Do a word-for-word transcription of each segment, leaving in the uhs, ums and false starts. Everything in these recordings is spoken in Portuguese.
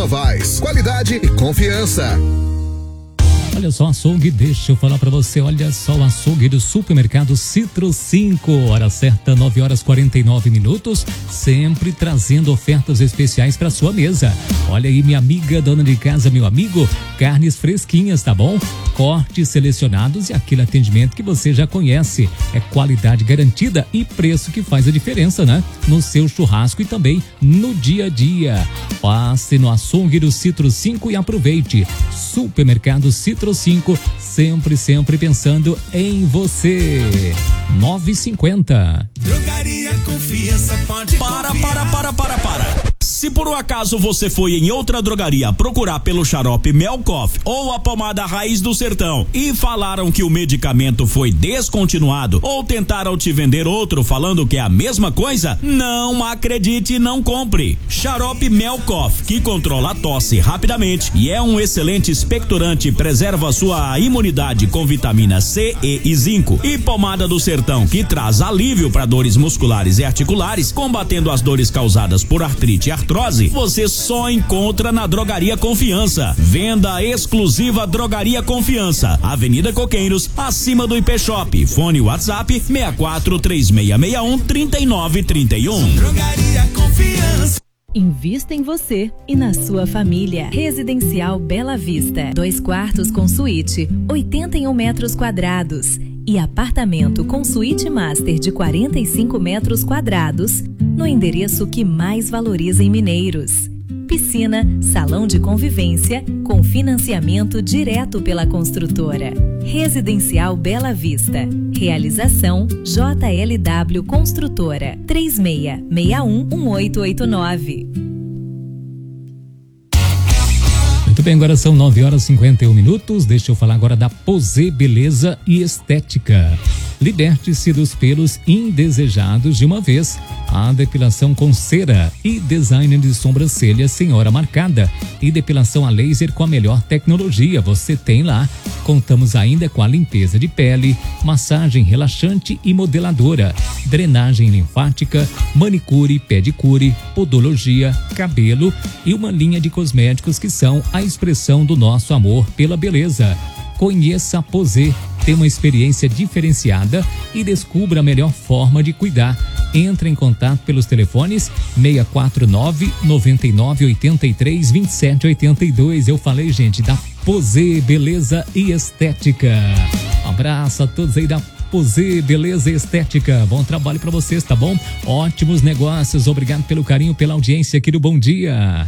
Novaes, qualidade e confiança. Olha só o açougue, deixa eu falar pra você, olha só o açougue do supermercado Citro cinco, hora certa, nove horas e quarenta e nove minutos, sempre trazendo ofertas especiais pra sua mesa. Olha aí, minha amiga, dona de casa, meu amigo, carnes fresquinhas, tá bom? Cortes selecionados e aquele atendimento que você já conhece. É qualidade garantida e preço que faz a diferença, né? No seu churrasco e também no dia a dia. Passe no açougue do Citro cinco e aproveite. Supermercado Citro cinco, sempre, sempre pensando em você. nove e cinquenta. Drogaria Confiança pode Para, para, para, para, para. Se por um acaso você foi em outra drogaria procurar pelo xarope Melcoff ou a pomada Raiz do Sertão e falaram que o medicamento foi descontinuado ou tentaram te vender outro falando que é a mesma coisa, não acredite e não compre. Xarope Melcoff, que controla a tosse rapidamente e é um excelente expectorante e preserva sua imunidade com vitamina C, E e zinco. E pomada do Sertão, que traz alívio para dores musculares e articulares, combatendo as dores causadas por artrite e artrose, você só encontra na Drogaria Confiança. Venda exclusiva Drogaria Confiança, Avenida Coqueiros, acima do I P Shop. Fone WhatsApp seis quatro três seis seis um, três nove três um. Drogaria Confiança. Invista em você e na sua família. Residencial Bela Vista. Dois quartos com suíte, oitenta e um metros quadrados. E apartamento com suíte master de quarenta e cinco metros quadrados, no endereço que mais valoriza em Mineiros. Piscina, salão de convivência, com financiamento direto pela construtora. Residencial Bela Vista. Realização J L W Construtora. três seis seis um, um oito oito nove. Muito bem, agora são nove horas e cinquenta e um minutos. Deixa eu falar agora da Posê Beleza e Estética. Liberte-se dos pelos indesejados de uma vez. A depilação com cera e design de sobrancelha sem hora marcada e depilação a laser com a melhor tecnologia você tem lá. Contamos ainda com a limpeza de pele, massagem relaxante e modeladora, drenagem linfática, manicure, pedicure, podologia, cabelo e uma linha de cosméticos que são a expressão do nosso amor pela beleza. Conheça a Posê, tenha uma experiência diferenciada e descubra a melhor forma de cuidar. Entre em contato pelos telefones seis quatro nove, nove nove oito três, dois sete oito dois. Eu falei, gente, da Posê Beleza e Estética. Um abraço a todos aí da Posê Beleza e Estética. Bom trabalho pra vocês, tá bom? Ótimos negócios. Obrigado pelo carinho, pela audiência aqui do Bom Dia.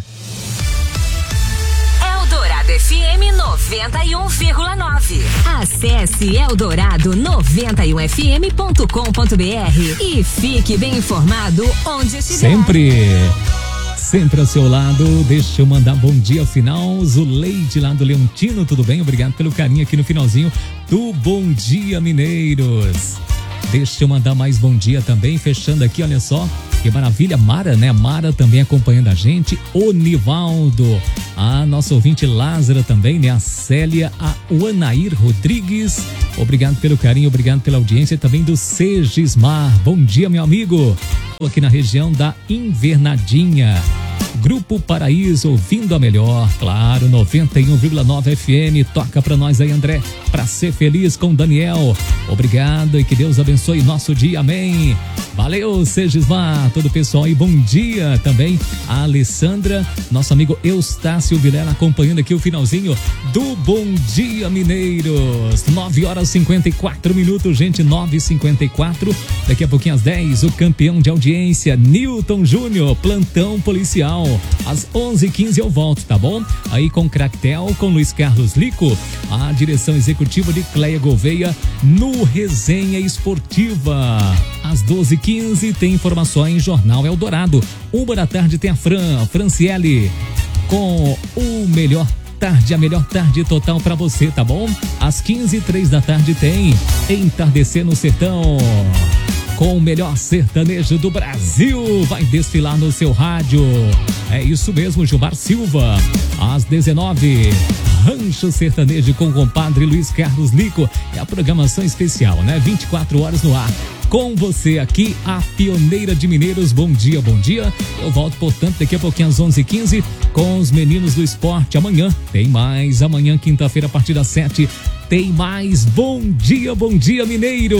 F M noventa e um vírgula nove. Acesse eldorado noventa e um f m ponto com ponto b r e fique bem informado onde estiver. Sempre, sempre ao seu lado. Deixa eu mandar bom dia final. Zuleide lá do Leontino, tudo bem? Obrigado pelo carinho aqui no finalzinho do Bom Dia Mineiros. Deixa eu mandar mais bom dia também, fechando aqui, olha só. Que maravilha, Mara, né? Mara também acompanhando a gente, o Nivaldo, a nossa ouvinte Lázara também, né? A Célia, a Anair Rodrigues, obrigado pelo carinho, obrigado pela audiência também do Segismar. Bom dia, meu amigo, aqui na região da Invernadinha. Grupo Paraíso, ouvindo a melhor, claro, noventa e um vírgula nove F M. Toca pra nós aí, André, pra ser feliz com Daniel. Obrigado e que Deus abençoe nosso dia, amém. Valeu, Segismar, todo o pessoal aí, bom dia também. A Alessandra, nosso amigo Eustácio Vilela acompanhando aqui o finalzinho do Bom Dia Mineiros. nove horas e cinquenta e quatro minutos, gente, nove e cinquenta e quatro. Daqui a pouquinho às dez, o campeão de audiência, Newton Júnior, plantão policial. Às onze e quinze eu volto, tá bom? Aí com Cractel, com Luiz Carlos Lico, a direção executiva de Cleia Gouveia no Resenha Esportiva. Às doze e quinze tem informações Jornal Eldorado. Uma da tarde tem a Fran, Franciele, com o melhor tarde, a melhor tarde total pra você, tá bom? Às quinze e três da tarde tem Entardecer no Sertão, com o melhor sertanejo do Brasil, vai desfilar no seu rádio. É isso mesmo, Gilmar Silva. Às dezenove, Rancho Sertanejo com o compadre Luiz Carlos Lico. É a programação especial, né? vinte e quatro horas no ar, com você aqui, a pioneira de Mineiros. Bom dia, bom dia. Eu volto, portanto, daqui a pouquinho às onze e quinze com os meninos do esporte. Amanhã tem mais. Amanhã, quinta-feira, a partir das sete, tem mais. Bom dia, bom dia, Mineiros.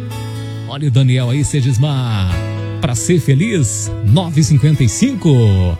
Olha o Daniel aí, Segismar. Pra ser feliz, nove e cinquenta e cinco.